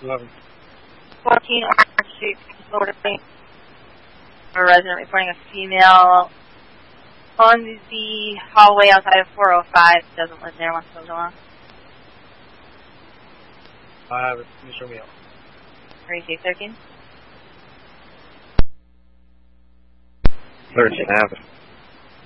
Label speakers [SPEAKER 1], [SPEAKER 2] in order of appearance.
[SPEAKER 1] 11.
[SPEAKER 2] 14 Orange Street, Florida. A resident reporting a female on the hallway outside of 405. Doesn't live there, wants to move along.
[SPEAKER 1] I have it. Can you show me out?
[SPEAKER 2] 3613.
[SPEAKER 3] 13 have it.